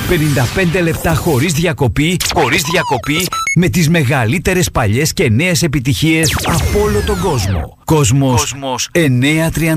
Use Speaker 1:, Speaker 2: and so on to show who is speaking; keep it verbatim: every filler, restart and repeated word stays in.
Speaker 1: πενήντα πέντε λεπτά χωρίς διακοπή, χωρίς διακοπή, με τις μεγαλύτερες παλιές και νέες επιτυχίες από όλο τον κόσμο. Κόσμος, Κόσμος εννιακόσια τριάντα